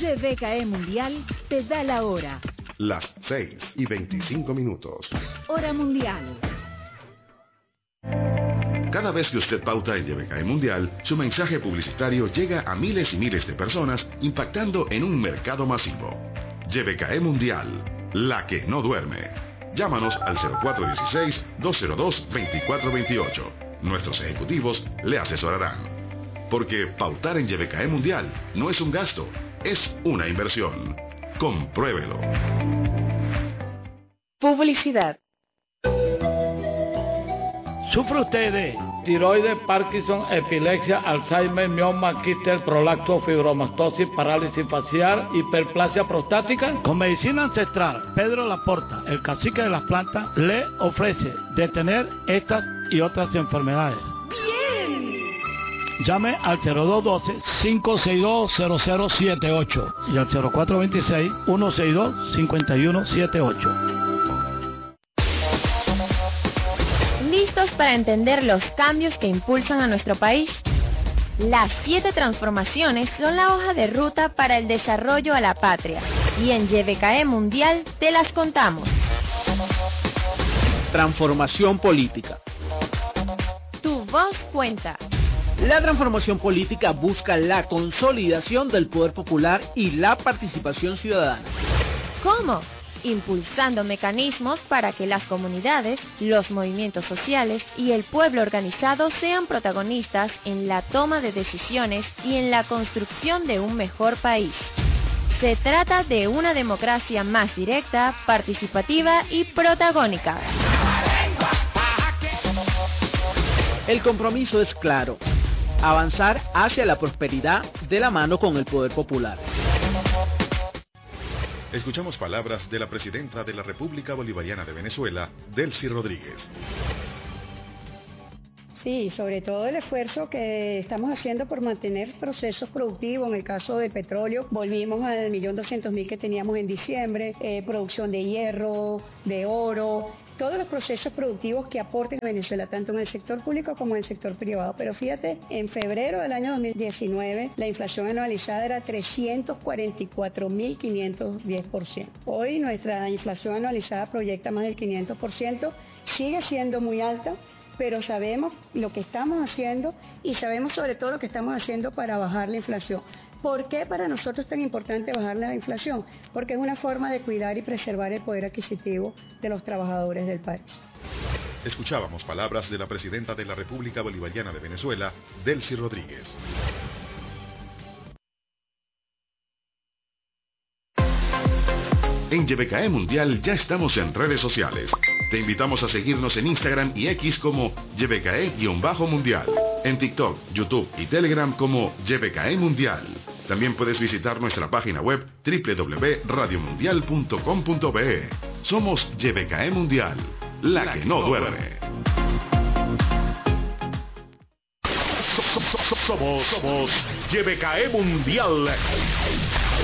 YBKE Mundial te da la hora. Las 6:25. Hora mundial. Cada vez que usted pauta en YBKE Mundial, su mensaje publicitario llega a miles y miles de personas, impactando en un mercado masivo. YBKE Mundial, la que no duerme. Llámanos al 0416-202-2428. Nuestros ejecutivos le asesorarán. Porque pautar en YBKE Mundial no es un gasto, es una inversión. Compruébelo. Publicidad. ¿Sufre usted de tiroides, Parkinson, epilepsia, Alzheimer, mioma, quistes, prolapso, fibromastosis, parálisis facial, hiperplasia prostática? Con medicina ancestral, Pedro Laporta, el cacique de las plantas, le ofrece detener estas y otras enfermedades. ¡Bien! Llame al 0212-562-0078 y al 0426-162-5178. ¿Listos para entender los cambios que impulsan a nuestro país? Las 7 transformaciones son la hoja de ruta para el desarrollo a la patria. Y en YBKE Mundial te las contamos. Transformación política. Tu voz cuenta. La transformación política busca la consolidación del poder popular y la participación ciudadana. ¿Cómo? Impulsando mecanismos para que las comunidades, los movimientos sociales y el pueblo organizado sean protagonistas en la toma de decisiones y en la construcción de un mejor país. Se trata de una democracia más directa, participativa y protagónica. El compromiso es claro: avanzar hacia la prosperidad de la mano con el poder popular. Escuchamos palabras de la presidenta de la República Bolivariana de Venezuela, Delcy Rodríguez. Sí, sobre todo el esfuerzo que estamos haciendo por mantener procesos productivos. En el caso del petróleo, volvimos al 1.200.000 que teníamos en diciembre, producción de hierro, de oro, todos los procesos productivos que aporten a Venezuela, tanto en el sector público como en el sector privado. Pero fíjate, en febrero del año 2019, la inflación anualizada era 344.510%. Hoy nuestra inflación anualizada proyecta más del 500%, sigue siendo muy alta, pero sabemos lo que estamos haciendo y sabemos sobre todo lo que estamos haciendo para bajar la inflación. ¿Por qué para nosotros es tan importante bajar la inflación? Porque es una forma de cuidar y preservar el poder adquisitivo de los trabajadores del país. Escuchábamos palabras de la presidenta de la República Bolivariana de Venezuela, Delcy Rodríguez. En YBKE Mundial ya estamos en redes sociales. Te invitamos a seguirnos en Instagram y X como YBKE-Mundial. En TikTok, YouTube y Telegram como YBKE Mundial. También puedes visitar nuestra página web www.radiomundial.com.be. Somos YBKE Mundial, la que no duerme. Somos YBKE Mundial.